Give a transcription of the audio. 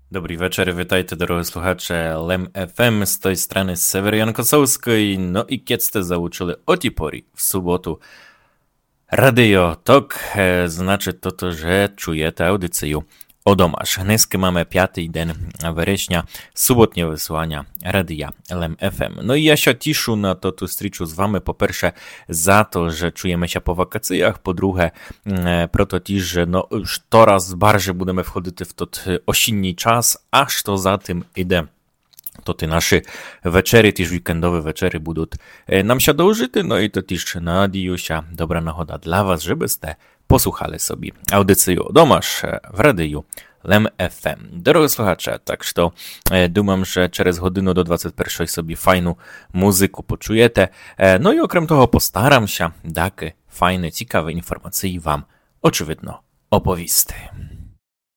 Добрий вечір, вітайте, дорогі слухачі Лем FM, з тої сторони Северян Косовської, ну і кецьте заучили о тій порі в суботу. Radio Tok, значить, то że czujecie audycję o domasz. Dneska mamy 5 dzień września, subotnie wysłania Radia LM FM. No i ja się cieszę na to strzyczu z wami, po pierwsze za to, że czujemy się po wakacjach, po drugie proto też, że no już coraz bardziej będziemy wchodzić w ten osinni czas, aż to za tym idę. To te nasze wieczery, też weekendowe wieczery będą nam się dożyte, no i to też nadzieję się dobra nagoda dla was, żebyście posłuchali sobie audycję domasz w radiu LEM FM. Drodzy słuchacze, tak że думam, że через годину до 21 sobie fajną muzykę poczujecie. No i okrem toho postaram się takie fajne, ciekawe informacje wam oczywiście opowieść.